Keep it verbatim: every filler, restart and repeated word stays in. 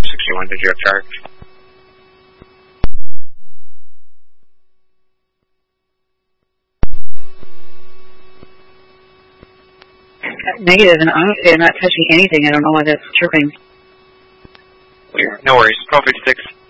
sixty-one, did you have charge? Negative, and honestly, I'm not touching anything. I don't know why that's chirping. No worries. twelve fifty-six.